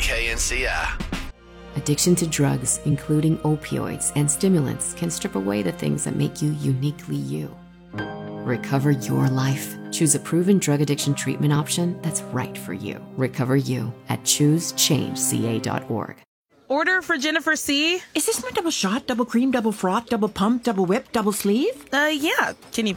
KNCR. Addiction to drugs, including opioids and stimulants, can strip away the things that make you uniquely you. Recover your life. Choose a proven drug addiction treatment option that's right for you. Recover you at choosechangeca.org. Order for Jennifer C. Is this my double shot, double cream, double froth, double pump, double whip, double sleeve? Yeah. Can you